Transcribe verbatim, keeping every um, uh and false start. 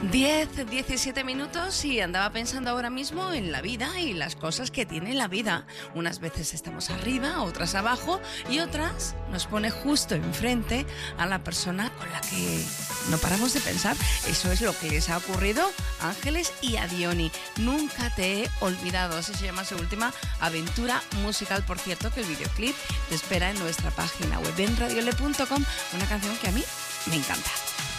diez, diecisiete minutos y andaba pensando ahora mismo en la vida y las cosas que tiene la vida. Unas veces estamos arriba, otras abajo y otras nos pone justo enfrente a la persona con la que no paramos de pensar. Eso es lo que les ha ocurrido a Ángeles y a Diony. Nunca te he olvidado. Así se llama su última aventura musical. Por cierto, que el videoclip te espera en nuestra página web en radiole punto com. Una canción que a mí me encanta.